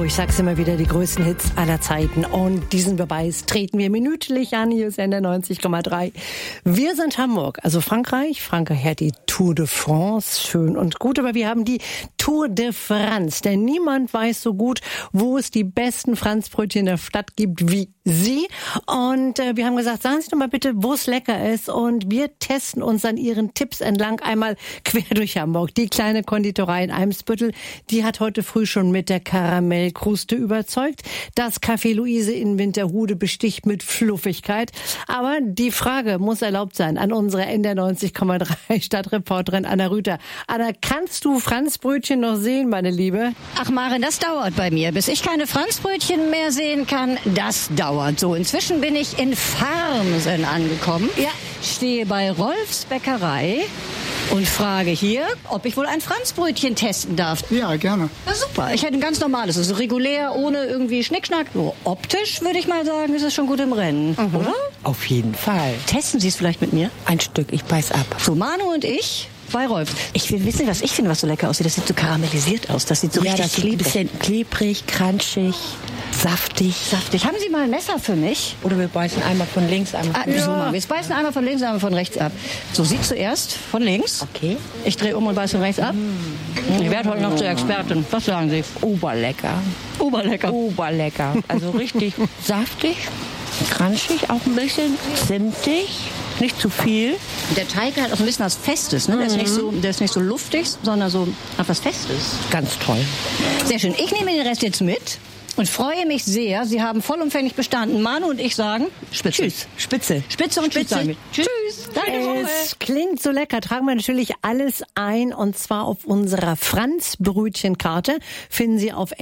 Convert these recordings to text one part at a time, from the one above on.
ich sag's immer wieder, die größten Hits aller Zeiten. Und diesen Beweis treten wir minütlich an. Hier ist Sender 90,3. Wir sind Hamburg, also Frankreich. Frankreich hat die Tour de France, schön und gut. Aber wir haben die Tour de France. Denn niemand weiß so gut, wo es die besten Franzbrötchen in der Stadt gibt wie Sie. Und wir haben gesagt, sagen Sie doch mal bitte, wo es lecker ist. Und wir testen uns an Ihren Tipps entlang einmal quer durch Hamburg. Die kleine Konditorei in Eimsbüttel, die hat heute früh schon mit der Karamellkruste überzeugt. Das Café Luise in Winterhude besticht mit Fluffigkeit. Aber die Frage muss erlaubt sein an unsere NDR 90,3 Stadtreporterin Anna Rüther. Anna, kannst du Franzbrötchen noch sehen, meine Liebe? Ach Maren, das dauert bei mir. Bis ich keine Franzbrötchen mehr sehen kann, das dauert. So, inzwischen bin ich in Farmsen angekommen. Ja. Stehe bei Rolfs Bäckerei und frage hier, ob ich wohl ein Franzbrötchen testen darf. Ja, gerne. Na super, ich hätte ein ganz normales, also regulär, ohne irgendwie Schnickschnack. So optisch würde ich mal sagen, ist es schon gut im Rennen, oder? Auf jeden Fall. Testen Sie es vielleicht mit mir? Ein Stück, ich beiß ab. So, Manu und ich bei Rolf. Ich will wissen, was ich finde, was so lecker aussieht. Das sieht so karamellisiert aus, das sieht so richtig das sieht ein bisschen klebrig, crunchig, saftig. Haben Sie mal ein Messer für mich? Oder wir beißen einmal von links, einmal von rechts. So mal. Wir beißen einmal von links, einmal von rechts ab. So, Sie zuerst von links. Okay. Ich drehe um und beiße von rechts ab. Ich werde heute noch zur Expertin. Was sagen Sie? Oberlecker. Oberlecker. Oberlecker. Also richtig saftig, crunchig, auch ein bisschen zimtig. Nicht zu viel. Der Teig hat auch ein bisschen was Festes. Ne? Der ist nicht so luftig, sondern so was Festes. Ganz toll. Sehr schön. Ich nehme den Rest jetzt mit und freue mich sehr. Sie haben vollumfänglich bestanden. Manu und ich sagen Spitze. Tschüss. Spitze. Spitze und Spitze. Tschüss. Danke. Es klingt so lecker. Tragen wir natürlich alles ein und zwar auf unserer Franzbrötchenkarte. Finden Sie auf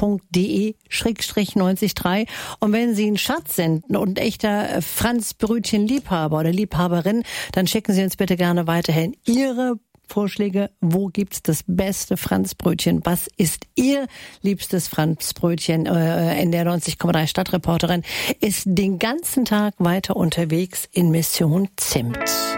ndr.de/93. Und wenn Sie einen Schatz sind und echter Franzbrötchenliebhaber oder Liebhaberin, dann schicken Sie uns bitte gerne weiterhin Ihre Vorschläge, wo gibt's das beste Franzbrötchen? Was ist Ihr liebstes Franzbrötchen? NDR 90,3 Stadtreporterin ist den ganzen Tag weiter unterwegs in Mission Zimt.